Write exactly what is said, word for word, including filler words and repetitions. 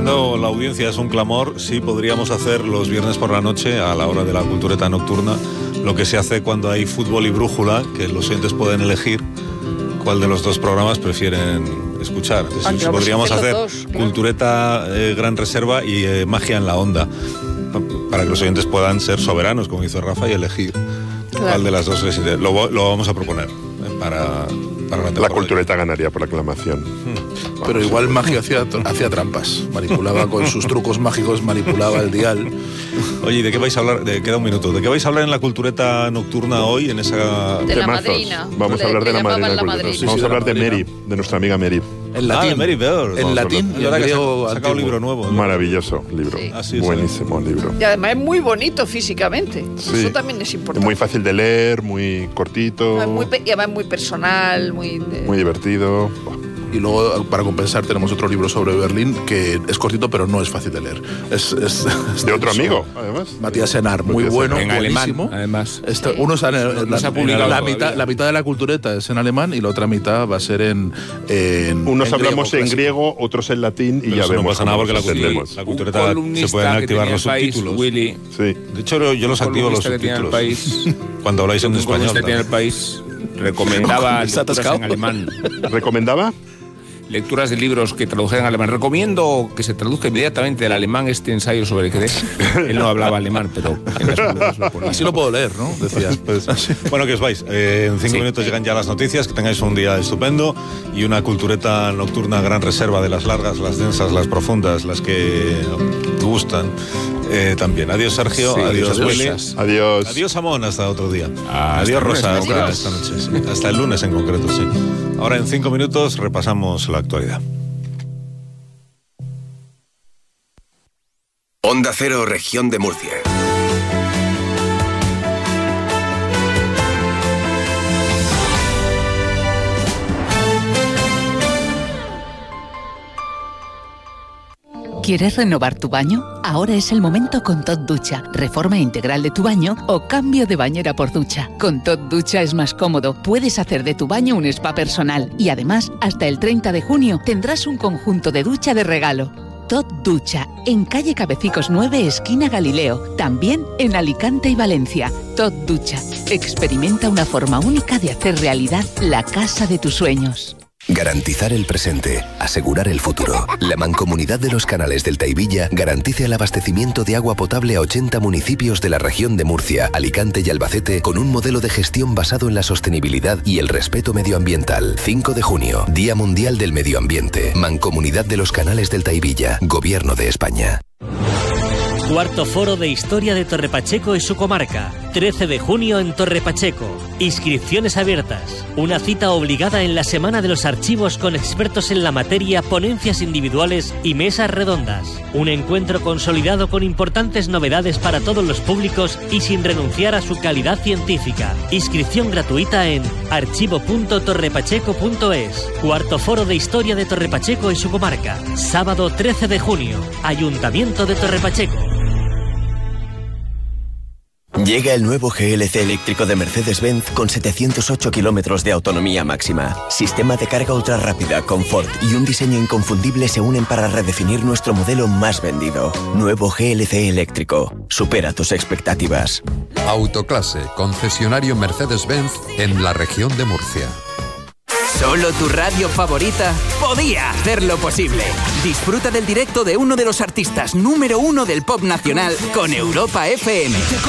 Viendo la audiencia es un clamor, sí podríamos hacer los viernes por la noche, a la hora de la cultureta nocturna, lo que se hace cuando hay fútbol y brújula, que los oyentes pueden elegir cuál de los dos programas prefieren escuchar. Entonces, ah, claro, podríamos hacer dos, claro. cultureta eh, Gran Reserva y eh, magia en la onda, para que los oyentes puedan ser soberanos, como hizo Rafa, y elegir claro. cuál de las dos les interesa. Lo, lo vamos a proponer eh, para... Para la, la cultureta ganaría por aclamación. Hmm. Pero igual Magia hacía, hacía trampas. Manipulaba con sus trucos mágicos, manipulaba el dial. Oye, ¿de qué vais a hablar? De, queda un minuto. ¿De qué vais a hablar en la cultureta nocturna hoy? En esa... De la madrina. Vamos a hablar de la madrina. La madrina. Sí, Vamos sí, a hablar de, de Mary, de nuestra amiga Mary. En latín. Ah, de Mary Beard. En latín. Y ahora que ha sacado un libro nuevo. ¿no? Maravilloso libro. Sí. Así Buenísimo es. libro. Y además es muy bonito físicamente. Sí. Eso también es importante. Muy fácil de leer, muy cortito. Es muy, y además muy personal, muy... De... Muy divertido. Y luego, para compensar, tenemos otro libro sobre Berlín que es cortito, pero no es fácil de leer. Es, es, es de otro amigo, además. Matías Senar, muy Matías bueno, en buenísimo. alemán, además. Este, uno está en, no, en, no la, se ha publicado la, mitad, la mitad de la cultureta es en alemán y la otra mitad va a ser en, en Unos en hablamos griego, en griego, otros en latín y pero ya eso vemos. No pasa nada porque la, entendemos. la cultureta se pueden activar los subtítulos. Willy. Sí. De hecho, yo los activo los subtítulos. País, cuando habláis en español. Un en el país recomendaba lecturas en alemán. ¿Recomendaba? Lecturas de libros que tradujeran alemán. Recomiendo que se traduzca inmediatamente del alemán este ensayo sobre el que él no hablaba alemán, pero en las lo ponía. Así lo puedo leer, ¿no? Decía. Pues, bueno, que os vais. Eh, en cinco sí. minutos llegan ya las noticias. Que tengáis un día estupendo y una cultureta nocturna Gran Reserva, de las largas, las densas, las profundas, las que gustan. Eh, también. Adiós, Sergio. Sí, adiós, Willy. Adiós. Adiós, Amón. Hasta otro día. Hasta adiós, Rosa. Lunes, hasta esta noche. Sí. Hasta el lunes en concreto, sí. Ahora en cinco minutos repasamos la actualidad. Onda Cero, Región de Murcia. ¿Quieres renovar tu baño? Ahora es el momento con Tot Ducha. Reforma integral de tu baño o cambio de bañera por ducha. Con Tot Ducha es más cómodo. Puedes hacer de tu baño un spa personal. Y además, hasta el treinta de junio tendrás un conjunto de ducha de regalo. Tot Ducha, en calle Cabecicos nueve, esquina Galileo. También en Alicante y Valencia. Tot Ducha. Experimenta una forma única de hacer realidad la casa de tus sueños. Garantizar el presente, asegurar el futuro. La Mancomunidad de los Canales del Taivilla garantiza el abastecimiento de agua potable a ochenta municipios de la región de Murcia, Alicante y Albacete con un modelo de gestión basado en la sostenibilidad y el respeto medioambiental. cinco de junio, Día Mundial del Medio Ambiente. Mancomunidad de los Canales del Taivilla, Gobierno de España. Cuarto Foro de Historia de Torrepacheco y su comarca. trece de junio en Torrepacheco. Inscripciones abiertas. Una cita obligada en la Semana de los Archivos con expertos en la materia, ponencias individuales y mesas redondas. Un encuentro consolidado con importantes novedades para todos los públicos y sin renunciar a su calidad científica. Inscripción gratuita en archivo punto torrepacheco punto es. Cuarto Foro de Historia de Torrepacheco y su comarca. Sábado trece de junio. Ayuntamiento de Torrepacheco. Llega el nuevo G L C eléctrico de Mercedes-Benz con setecientos ocho kilómetros de autonomía máxima. Sistema de carga ultra rápida, confort y un diseño inconfundible se unen para redefinir nuestro modelo más vendido. Nuevo G L C eléctrico. Supera tus expectativas. Autoclase, concesionario Mercedes-Benz en la región de Murcia. Solo tu radio favorita podía hacerlo posible. Disfruta del directo de uno de los artistas número uno del pop nacional con Europa F M.